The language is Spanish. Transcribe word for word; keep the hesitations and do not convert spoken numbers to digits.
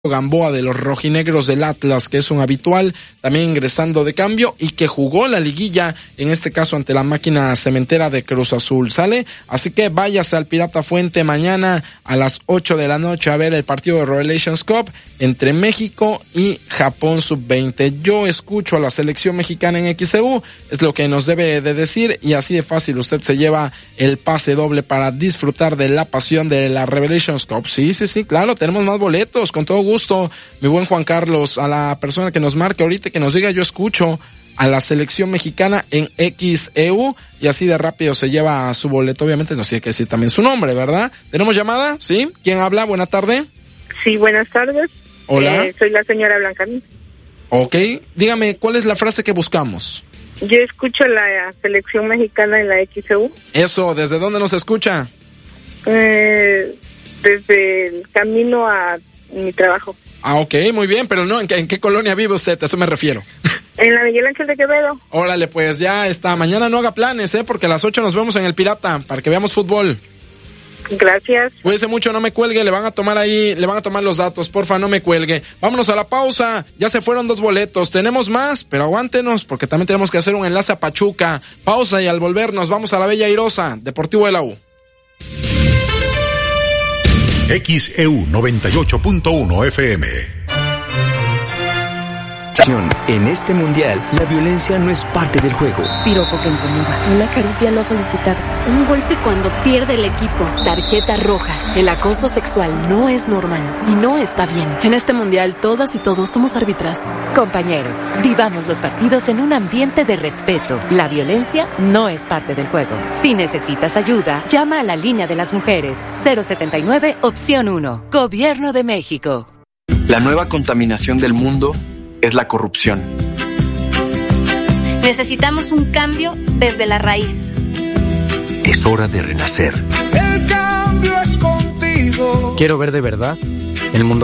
Gamboa de los rojinegros del Atlas, que es un habitual, también ingresando de cambio y que jugó la liguilla, en este caso ante la máquina cementera de Cruz Azul, ¿sale? Así que váyase al Pirata Fuente mañana a las ocho de la noche a ver el partido de Revelations Cup entre México y Japón sub veinte. Yo escucho a la selección mexicana en X E U, es lo que nos debe de decir, y así de fácil usted se lleva el pase doble para disfrutar de la pasión de la Revelations Cup. Sí, sí, sí, claro, tenemos más boletos, con todo gusto. Gusto, mi buen Juan Carlos, a la persona que nos marque ahorita, que nos diga yo escucho a la selección mexicana en X E U, y así de rápido se lleva su boleto. Obviamente nos tiene que decir también su nombre, ¿verdad? ¿Tenemos llamada? ¿Sí? ¿Quién habla? Buena tarde. Sí, buenas tardes. Hola. Eh, soy la señora Blanca. Ok, dígame, ¿cuál es la frase que buscamos? Yo escucho la selección mexicana en la X E U. Eso, ¿desde dónde nos escucha? Eh, desde el camino a mi trabajo. Ah, ok, muy bien, pero no, ¿en qué, en qué colonia vive usted? A eso me refiero. En la Miguel Ángel de Quevedo. Órale, pues ya está. Mañana no haga planes, ¿eh? Porque a las ocho nos vemos en el Pirata, para que veamos fútbol. Gracias. Cuídese mucho, no me cuelgue, le van a tomar ahí, le van a tomar los datos, porfa, no me cuelgue. Vámonos a la pausa, ya se fueron dos boletos, tenemos más, pero aguántenos, porque también tenemos que hacer un enlace a Pachuca. Pausa y al volver nos vamos a la Bella Airosa, Deportivo de la U. X E U noventa y ocho punto uno F M. En este mundial, la violencia no es parte del juego. Piropo que incomoda. Una caricia no solicitada. Un golpe cuando pierde el equipo. Tarjeta roja. El acoso sexual no es normal y no está bien. En este mundial, todas y todos somos árbitras. Compañeros, vivamos los partidos en un ambiente de respeto. La violencia no es parte del juego. Si necesitas ayuda, llama a la línea de las mujeres. cero setenta y nueve, opción uno. Gobierno de México. La nueva contaminación del mundo es la corrupción. Necesitamos un cambio desde la raíz. Es hora de renacer. El cambio es contigo. Quiero ver de verdad el mundo